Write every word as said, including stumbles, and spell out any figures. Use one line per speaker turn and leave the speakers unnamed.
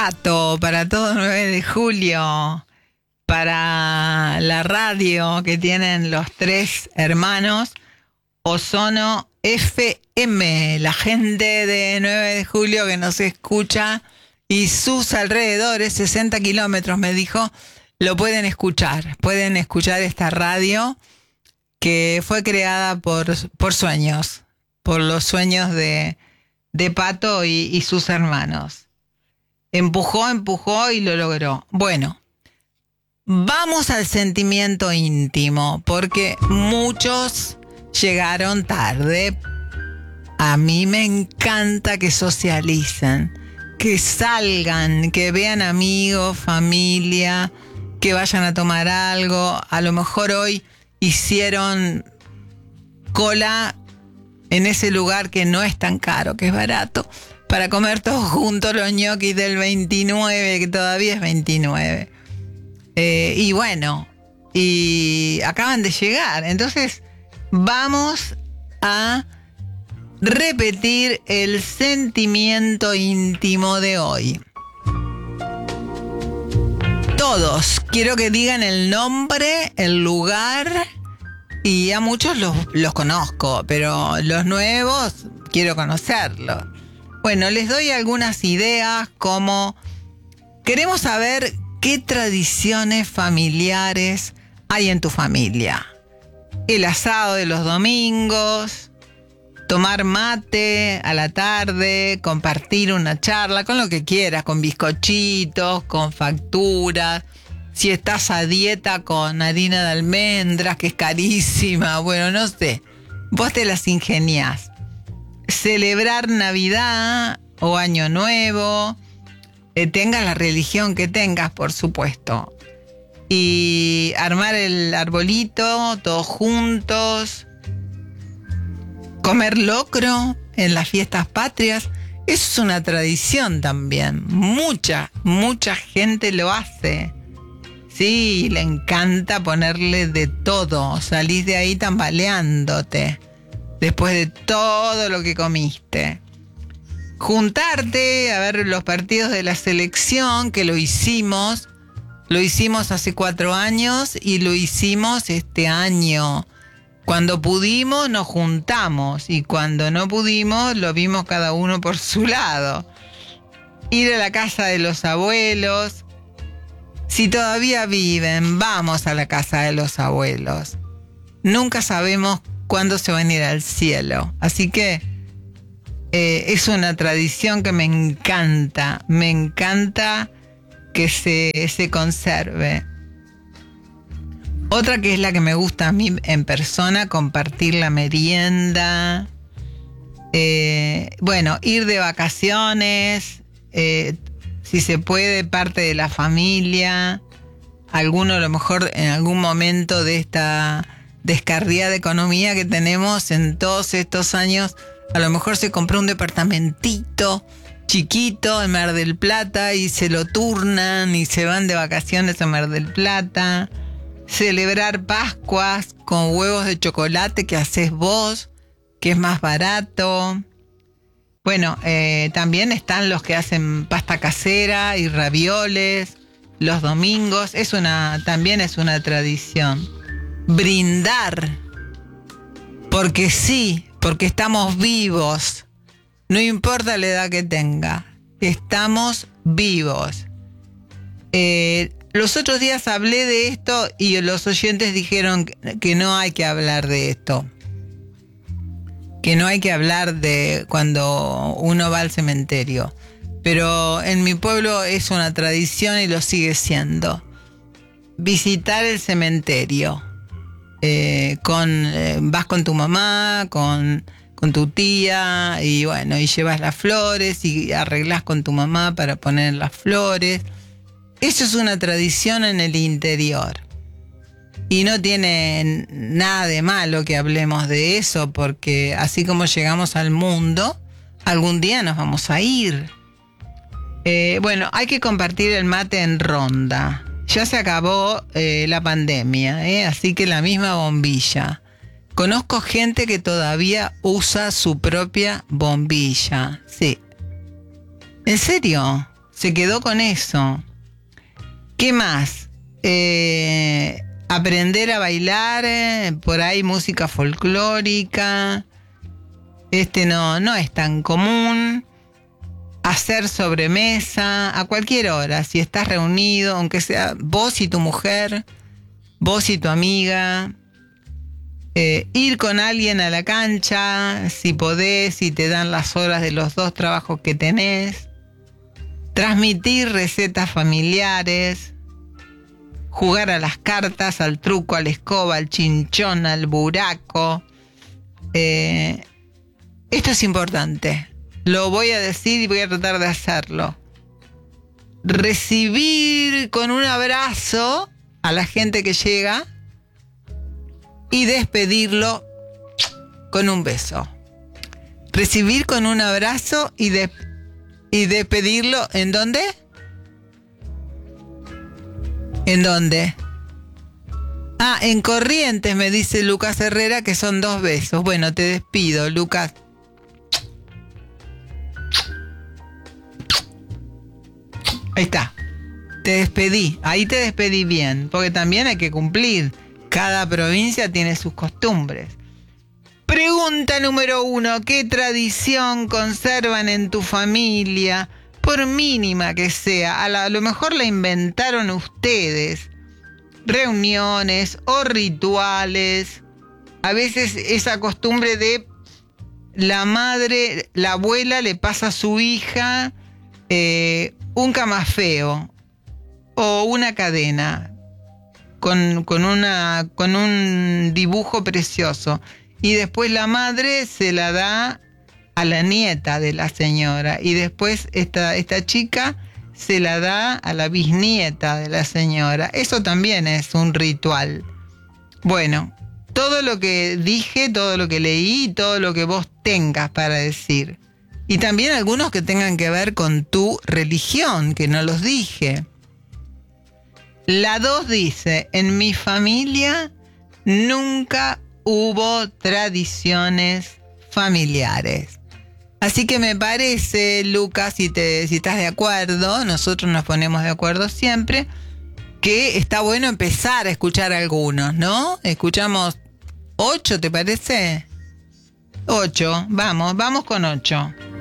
Pato, para todo nueve de julio, para la radio que tienen los tres hermanos, Ozono F M, la gente de nueve de julio que nos escucha y sus alrededores, sesenta kilómetros me dijo, lo pueden escuchar, pueden escuchar esta radio que fue creada por, por sueños, por los sueños de, de Pato y, y sus hermanos. Empujó, empujó y lo logró. Bueno, vamos al sentimiento íntimo, porque muchos llegaron tarde. A mí me encanta que socialicen, que salgan, que vean amigos, familia, que vayan a tomar algo. A lo mejor hoy hicieron cola en ese lugar que no es tan caro, que es barato, para comer todos juntos los ñoquis del veintinueve, que todavía es veintinueve. Eh, y bueno, y acaban de llegar. Entonces, vamos a repetir el sentimiento íntimo de hoy. Todos, quiero que digan el nombre, el lugar, y a muchos los, los conozco, pero los nuevos quiero conocerlos. Bueno, les doy algunas ideas como queremos saber qué tradiciones familiares hay en tu familia. El asado de los domingos, tomar mate a la tarde, compartir una charla con lo que quieras, con bizcochitos, con facturas. Si estás a dieta con harina de almendras, que es carísima, bueno, no sé, vos te las ingeniás. Celebrar Navidad o Año Nuevo, eh, tengas la religión que tengas, por supuesto. Y armar el arbolito, todos juntos. Comer locro en las fiestas patrias. Eso es una tradición también. Mucha, mucha gente lo hace. Sí, le encanta ponerle de todo. Salís de ahí tambaleándote después de todo lo que comiste. Juntarte a ver los partidos de la selección, que lo hicimos. Lo hicimos hace cuatro años y lo hicimos este año. Cuando pudimos nos juntamos y cuando no pudimos lo vimos cada uno por su lado. Ir a la casa de los abuelos. Si todavía viven, vamos a la casa de los abuelos. Nunca sabemos cuándo se van a ir al cielo. Así que eh, es una tradición que me encanta. Me encanta que se, se conserve. Otra que es la que me gusta a mí en persona, compartir la merienda. Eh, bueno, ir de vacaciones, eh, si se puede, parte de la familia. Alguno a lo mejor en algún momento de esta descarriada economía que tenemos en todos estos años, a lo mejor se compró un departamentito chiquito en Mar del Plata y se lo turnan y se van de vacaciones a Mar del Plata. Celebrar Pascuas con huevos de chocolate que haces vos, que es más barato. Bueno, eh, también están los que hacen pasta casera y ravioles los domingos. Es una, también es una tradición. Brindar, porque sí, porque estamos vivos. No importa la edad que tenga, estamos vivos. Eh, Los otros días hablé de esto y los oyentes dijeron que no hay que hablar de esto. Que no hay que hablar de cuando uno va al cementerio. Pero en mi pueblo es una tradición y lo sigue siendo. Visitar el cementerio. Eh, con, eh, vas con tu mamá, con, con tu tía y bueno, y llevas las flores y arreglás con tu mamá para poner las flores. Eso es una tradición en el interior. Y no tiene nada de malo que hablemos de eso, porque así como llegamos al mundo, algún día nos vamos a ir. Eh, bueno, hay que compartir el mate en ronda. Ya se acabó eh, la pandemia, ¿eh? Así que la misma bombilla. Conozco gente que todavía usa su propia bombilla. Sí. ¿En serio? se quedó con eso. ¿Qué más? Eh, aprender a bailar, eh, por ahí música folclórica. Este no, no es tan común. Hacer sobremesa a cualquier hora, si estás reunido, aunque sea vos y tu mujer, vos y tu amiga. Eh, ir con alguien a la cancha, si podés, si te dan las horas de los dos trabajos que tenés. Transmitir recetas familiares. Jugar a las cartas, al truco, a la escoba, al chinchón, al buraco. Eh, esto es importante. Lo voy a decir y voy a tratar de hacerlo. Recibir con un abrazo a la gente que llega y despedirlo con un beso. Recibir con un abrazo y, de, y despedirlo, ¿en dónde? ¿En dónde? Ah, en Corrientes, me dice Lucas Herrera, que son dos besos. Bueno, te despido, Lucas. Ahí está, te despedí, ahí te despedí bien, porque también hay que cumplir. Cada provincia tiene sus costumbres. Pregunta número uno, ¿qué tradición conservan en tu familia? Por mínima que sea, a, la, a lo mejor la inventaron ustedes. Reuniones o rituales. A veces esa costumbre de la madre, la abuela le pasa a su hija eh, un camafeo o una cadena con, con, una, con un dibujo precioso, y después la madre se la da a la nieta de la señora, y después esta, esta chica se la da a la bisnieta de la señora. Eso también es un ritual. Bueno, todo lo que dije, todo lo que leí, todo lo que vos tengas para decir. Y también algunos que tengan que ver con tu religión, que no los dije. La dos dice, en mi familia nunca hubo tradiciones familiares. Así que me parece, Lucas, si, te, si estás de acuerdo, nosotros nos ponemos de acuerdo siempre, que está bueno empezar a escuchar algunos, ¿no? Escuchamos ocho, ¿te parece? Ocho, vamos, vamos con ocho.